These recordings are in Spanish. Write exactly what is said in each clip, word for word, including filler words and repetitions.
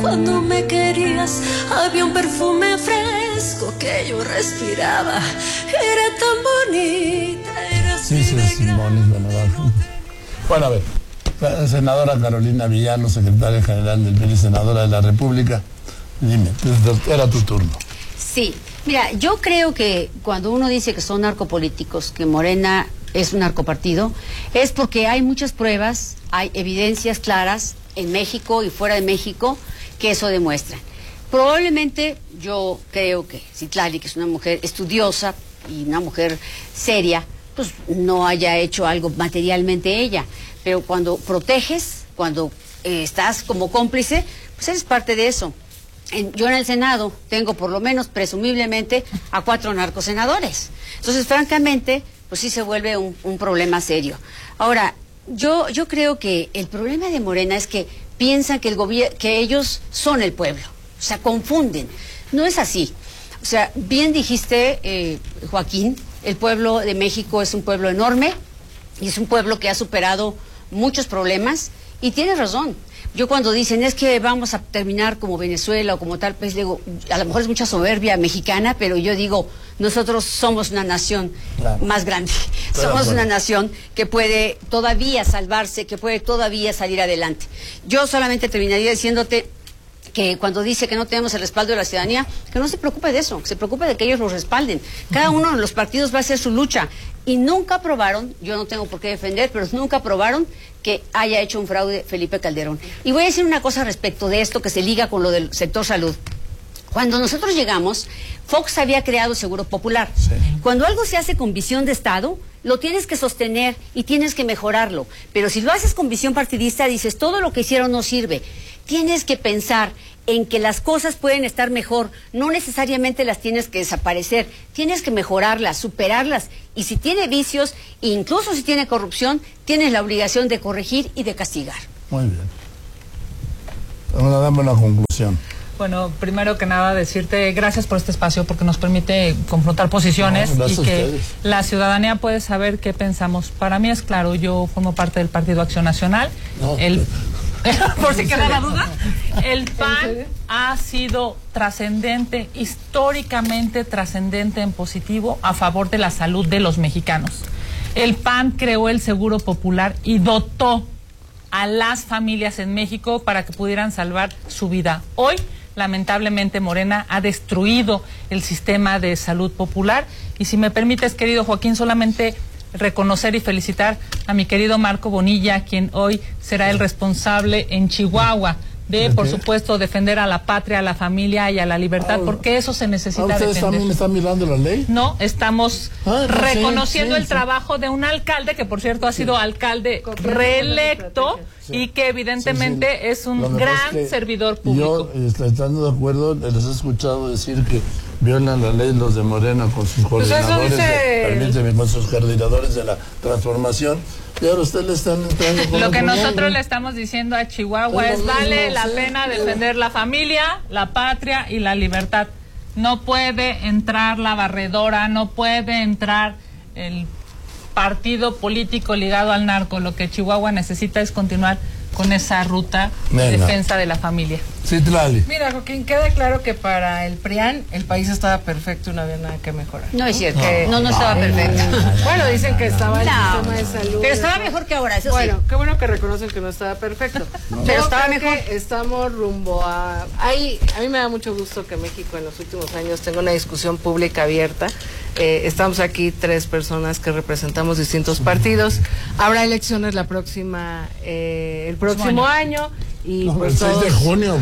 Cuando me querías había un perfume fresco que yo respiraba. Era tan bonita, era Sí, sí, sí, bonita, ¿no? Bueno, a ver, la senadora Carolina Villano, secretaria general del P R I, senadora de la República, dime, era tu turno. Sí, mira, yo creo que cuando uno dice que son narcopolíticos, que Morena es un narcopartido, es porque hay muchas pruebas, hay evidencias claras en México y fuera de México que eso demuestra. Probablemente yo creo que Citlali, que es una mujer estudiosa y una mujer seria, pues no haya hecho algo materialmente ella, pero cuando proteges, cuando eh, estás como cómplice, pues eres parte de eso. En, yo en el Senado tengo por lo menos presumiblemente a cuatro narcosenadores. Entonces, francamente, pues sí se vuelve un, un problema serio. Ahora, yo, yo creo que el problema de Morena es que piensan que, el gobier- que ellos son el pueblo. O sea, confunden. No es así. O sea, bien dijiste, eh, Joaquín, el pueblo de México es un pueblo enorme y es un pueblo que ha superado muchos problemas y tienes razón. Yo cuando dicen es que vamos a terminar como Venezuela o como tal, pues digo, a lo mejor es mucha soberbia mexicana, pero yo digo, nosotros somos una nación claro. más grande. Pero somos bueno. una nación que puede todavía salvarse, que puede todavía salir adelante. Yo solamente terminaría diciéndote que cuando dice que no tenemos el respaldo de la ciudadanía, que no se preocupe de eso, que se preocupe de que ellos los respalden. Cada uno de los partidos va a hacer su lucha. Y nunca aprobaron, yo no tengo por qué defender, pero nunca aprobaron que haya hecho un fraude Felipe Calderón. Y voy a decir una cosa respecto de esto que se liga con lo del sector salud. Cuando nosotros llegamos, Fox había creado Seguro Popular. Sí. Cuando algo se hace con visión de Estado, lo tienes que sostener y tienes que mejorarlo. Pero si lo haces con visión partidista, dices, todo lo que hicieron no sirve. Tienes que pensar en que las cosas pueden estar mejor, no necesariamente las tienes que desaparecer, tienes que mejorarlas, superarlas, y si tiene vicios, incluso si tiene corrupción, tienes la obligación de corregir y de castigar. Muy bien. Ahora dame una conclusión. Bueno, primero que nada decirte gracias por este espacio porque nos permite confrontar posiciones no, y que la ciudadanía puede saber qué pensamos. Para mí es claro, yo formo parte del Partido Acción Nacional. No, el por si queda la duda, el P A N ha sido trascendente, históricamente trascendente en positivo a favor de la salud de los mexicanos. El P A N creó el Seguro Popular y dotó a las familias en México para que pudieran salvar su vida. Hoy, lamentablemente, Morena ha destruido el sistema de salud popular. Y si me permites, querido Joaquín, solamente reconocer y felicitar a mi querido Marco Bonilla, quien hoy será el responsable en Chihuahua de, por supuesto, defender a la patria, a la familia y a la libertad, porque eso se necesita defender. ¿Ustedes también están mirando la ley? No, estamos ah, no, reconociendo sí, sí, el trabajo sí. de un alcalde, que por cierto ha sido sí. alcalde reelecto sí. y que evidentemente sí, sí. es un gran es que servidor público. Yo, estando de acuerdo, les he escuchado decir que violan la ley los de Morena con sus coordinadores, pues de, permíteme, con sus coordinadores de la transformación. Y ahora usted le están entrando con lo que nosotros nombre. le estamos diciendo a Chihuahua es, es vale la sí, pena defender la familia, la patria y la libertad. No puede entrar la barredora, no puede entrar el partido político ligado al narco. Lo que Chihuahua necesita es continuar con esa ruta de Venga. defensa de la familia. Citlali. Mira, Joaquín, queda claro que para el P R I A N el país estaba perfecto y no había nada que mejorar. No es cierto, que, no, no estaba perfecto. Bueno, dicen que estaba el no, sistema de salud. Pero estaba mejor que ahora, eso bueno, sí. qué bueno que reconocen que no estaba perfecto. No. Pero estaba mejor. Que estamos rumbo a... Hay, a mí me da mucho gusto que México en los últimos años tenga una discusión pública abierta. Eh, estamos aquí tres personas que representamos distintos partidos. Habrá elecciones la próxima, eh, el próximo año. año y no, pues el seis todos, de junio.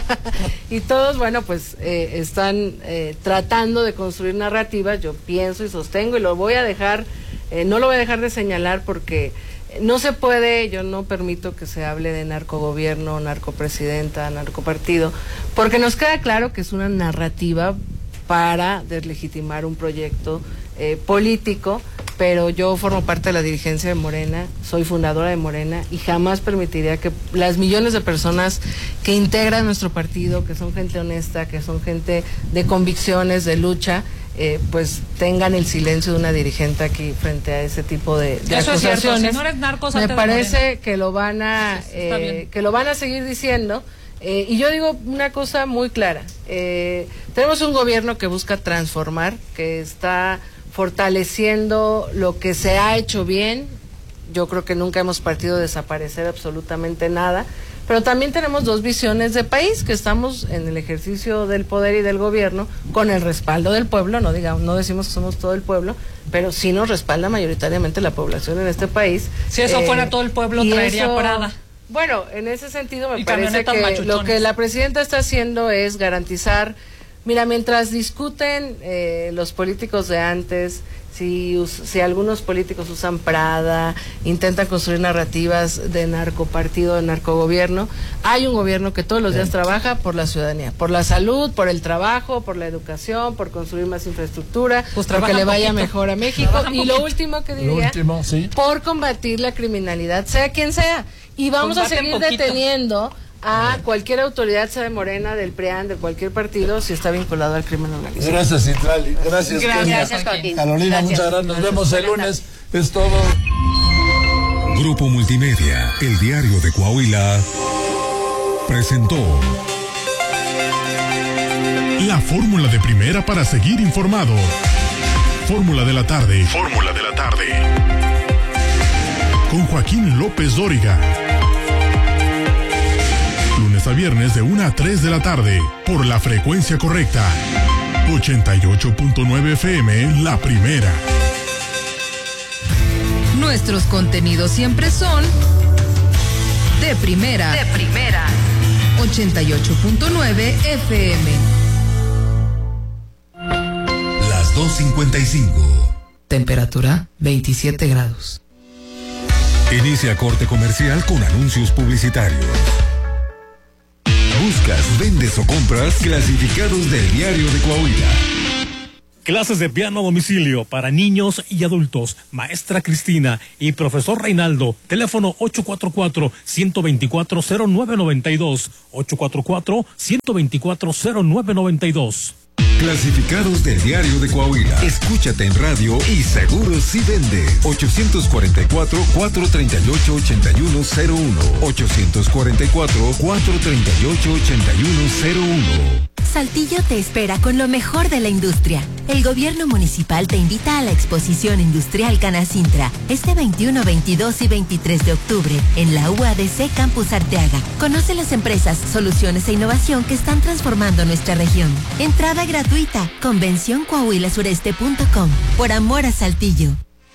y todos, bueno, pues eh, están eh, tratando de construir narrativas. Yo pienso y sostengo y lo voy a dejar, eh, no lo voy a dejar de señalar porque no se puede, yo no permito que se hable de narcogobierno, narcopresidenta, narcopartido, porque nos queda claro que es una narrativa para deslegitimar un proyecto eh, político, pero yo formo parte de la dirigencia de Morena, soy fundadora de Morena y jamás permitiría que las millones de personas que integran nuestro partido, que son gente honesta, que son gente de convicciones, de lucha, eh, pues tengan el silencio de una dirigente aquí frente a ese tipo de, de Eso acusaciones. Es cierto. Si no eres narco, me parece que lo van a eh, que lo van a seguir diciendo. Eh, y yo digo una cosa muy clara, eh, tenemos un gobierno que busca transformar, que está fortaleciendo lo que se ha hecho bien. Yo creo que nunca hemos partido a desaparecer absolutamente nada, pero también tenemos dos visiones de país, que estamos en el ejercicio del poder y del gobierno con el respaldo del pueblo, no digamos, no decimos que somos todo el pueblo, pero sí nos respalda mayoritariamente la población en este país. Si eso eh, fuera todo el pueblo, traería eso, Prada. Bueno, en ese sentido me parece que machuchones. Lo que la presidenta está haciendo es garantizar, mira, mientras discuten eh, los políticos de antes, si, si algunos políticos usan Prada, intentan construir narrativas de narcopartido, de narcogobierno, hay un gobierno que todos los días trabaja por la ciudadanía, por la salud, por el trabajo, por la educación, por construir más infraestructura, pues porque le vaya poquito. mejor a México. Trabajan y poquito. Lo último que diría, último, ¿sí? por combatir la criminalidad, sea quien sea. Y vamos Combaten a seguir poquito. deteniendo a cualquier autoridad, sea de Morena, del P R I A N, de cualquier partido, si está vinculado al crimen organizado. Gracias, Citlali. Gracias, Gracias Joaquín. Carolina, gracias. Muchas gracias. Nos vemos el lunes. Es todo. Grupo Multimedia, el diario de Coahuila, presentó la fórmula de primera para seguir informado. Fórmula de la tarde. Fórmula de la tarde. Con Joaquín López Dóriga. Lunes a viernes de una a tres de la tarde, por la frecuencia correcta. ochenta y ocho punto nueve F M, la primera. Nuestros contenidos siempre son de primera. De primera. ochenta y ocho punto nueve F M. Las dos cincuenta y cinco. Temperatura veintisiete grados. Inicia corte comercial con anuncios publicitarios. Buscas, vendes o compras clasificados del diario de Coahuila. Clases de piano a domicilio para niños y adultos. Maestra Cristina y profesor Reinaldo. Teléfono ocho cuatro cuatro, uno dos cuatro, cero nueve nueve dos. ocho cuatro cuatro, uno dos cuatro, cero nueve nueve dos. Clasificados del diario de Coahuila. Escúchate en radio y seguro si vende. ochocientos cuarenta y cuatro, cuatrocientos treinta y ocho, ochenta y uno cero uno. ochocientos cuarenta y cuatro, cuatrocientos treinta y ocho, ochenta y uno cero uno. Saltillo te espera con lo mejor de la industria. El gobierno municipal te invita a la exposición industrial Canacintra este veintiuno, veintidós y veintitrés de octubre en la U A D C Campus Arteaga. Conoce las empresas, soluciones e innovación que están transformando nuestra región. Entrada gratuita. Convención coahuila sureste punto com. Por amor a Saltillo.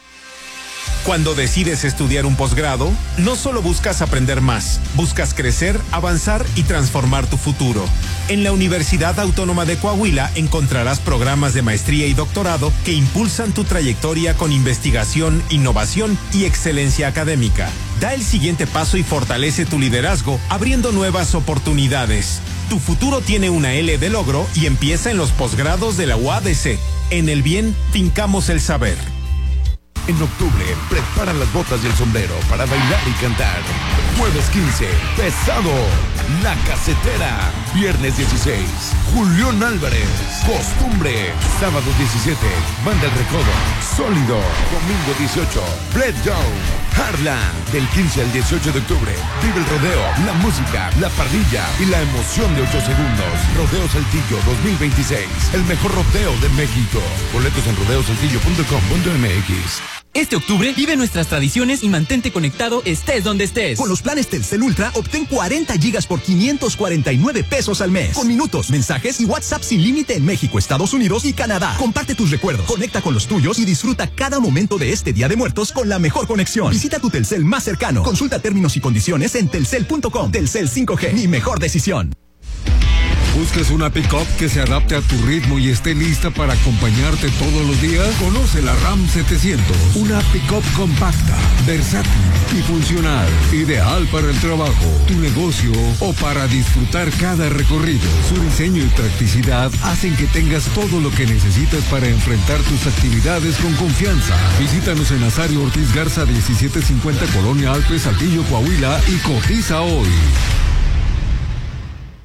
Cuando decides estudiar un posgrado, no solo buscas aprender más, buscas crecer, avanzar y transformar tu futuro. En la Universidad Autónoma de Coahuila encontrarás programas de maestría y doctorado que impulsan tu trayectoria con investigación, innovación y excelencia académica. Da el siguiente paso y fortalece tu liderazgo, abriendo nuevas oportunidades. Tu futuro tiene una L de logro y empieza en los posgrados de la U A D C. En el bien, fincamos el saber. En octubre, prepara las botas y el sombrero para bailar y cantar. Jueves quince, Pesado, La Casetera. Viernes dieciséis, Julián Álvarez, Costumbre. Sábado diecisiete, Banda El Recodo, Sólido. Domingo dieciocho, Brett Down, Harlan. Del quince al dieciocho de octubre, vive el rodeo, la música, la parrilla y la emoción de ocho segundos. Rodeo Saltillo dos mil veintiséis, el mejor rodeo de México. Boletos en rodeo saltillo punto com punto m x. Este octubre vive nuestras tradiciones y mantente conectado estés donde estés. Con los planes Telcel Ultra obtén cuarenta gigas por quinientos cuarenta y nueve pesos al mes. Con minutos, mensajes y WhatsApp sin límite en México, Estados Unidos y Canadá. Comparte tus recuerdos, conecta con los tuyos y disfruta cada momento de este Día de Muertos con la mejor conexión. Visita tu Telcel más cercano. Consulta términos y condiciones en telcel punto com. Telcel cinco G, mi mejor decisión. ¿Buscas una pick-up que se adapte a tu ritmo y esté lista para acompañarte todos los días? Conoce la Ram setecientos, una pick-up compacta, versátil y funcional, ideal para el trabajo, tu negocio o para disfrutar cada recorrido. Su diseño y practicidad hacen que tengas todo lo que necesitas para enfrentar tus actividades con confianza. Visítanos en Nazario Ortiz Garza diecisiete cincuenta Colonia Alpes, Saltillo, Coahuila y cotiza hoy.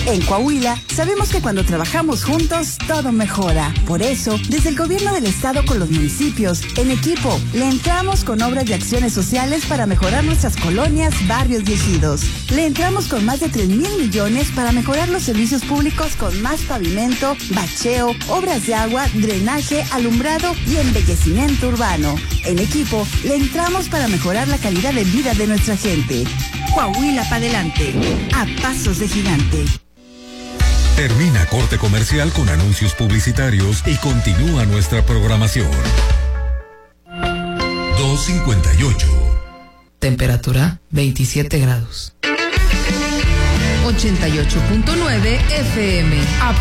En Coahuila, sabemos que cuando trabajamos juntos, todo mejora. Por eso, desde el gobierno del estado con los municipios, en equipo, le entramos con obras de acciones sociales para mejorar nuestras colonias, barrios y ejidos. Le entramos con más de tres mil millones para mejorar los servicios públicos con más pavimento, bacheo, obras de agua, drenaje, alumbrado y embellecimiento urbano. En equipo, le entramos para mejorar la calidad de vida de nuestra gente. Coahuila para adelante, a pasos de gigante. Termina corte comercial con anuncios publicitarios y continúa nuestra programación. dos cincuenta y ocho. Temperatura veintisiete grados. ochenta y ocho punto nueve F M.